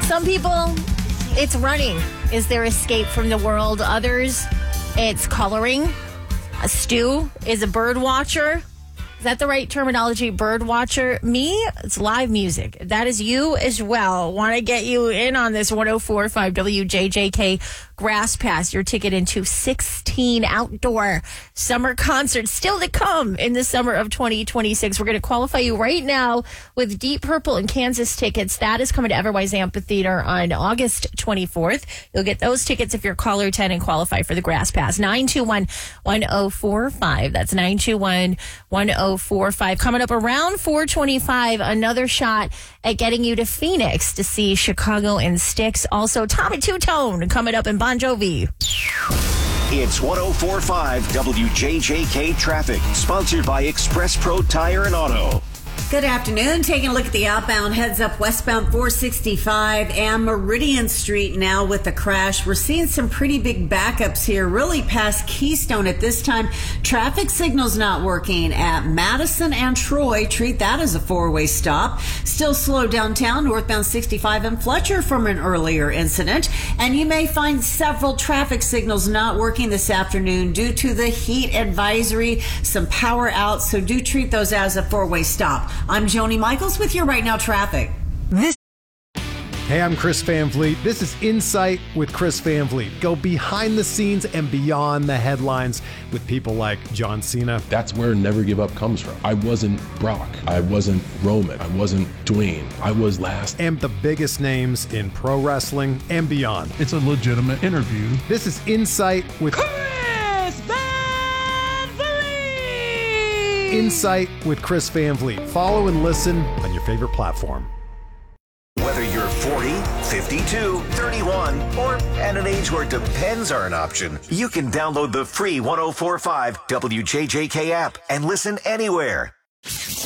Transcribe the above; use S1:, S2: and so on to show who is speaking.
S1: Some people, it's running is their escape from the world. Others, it's coloring. A stew is a bird watcher. Is that the right terminology? Bird watcher? Me, it's live music. That is you as well. Want to get you in on this 104.5 WJJK Grass Pass. Your ticket into 16 outdoor summer concerts still to come in the summer of 2026. We're going to qualify you right now with Deep Purple and Kansas tickets. That is coming to Everwise Amphitheater on August 24th. You'll get those tickets if you're caller 10 and qualify for the Grass Pass. 921-1045. That's 921-1045. Coming up around 425, another shot at getting you to Phoenix to see Chicago and Styx. Also, Tommy Two-Tone coming up in Bon Jovi.
S2: It's 104.5 WJJK Traffic, sponsored by Express Pro Tire and Auto.
S3: Good afternoon. Taking a look at the outbound heads up westbound 465 and Meridian Street now with the crash. We're seeing some pretty big backups here, really past Keystone at this time. Traffic signals not working at Madison and Troy. Treat that as a four-way stop. Still slow downtown, northbound 65 and Fletcher from an earlier incident. And you may find several traffic signals not working this afternoon due to the heat advisory, some power outs. So do treat those as a four-way stop. I'm Joni Michaels with your Right Now Traffic.
S4: Hey, I'm Chris Van Vliet. This is Insight with Chris Van Vliet. Go behind the scenes and beyond the headlines with people like John Cena.
S5: That's where Never Give Up comes from. I wasn't Brock. I wasn't Roman. I wasn't Dwayne. I was last.
S4: And the biggest names in pro wrestling and beyond.
S6: It's a legitimate interview.
S4: This is Insight with
S7: Chris Van Vliet.
S4: Insight with Chris Van Vliet. Follow and listen on your favorite platform.
S2: Whether you're 40, 52, 31, or at an age where depends are an option, you can download the free 104.5 WJJK app and listen anywhere.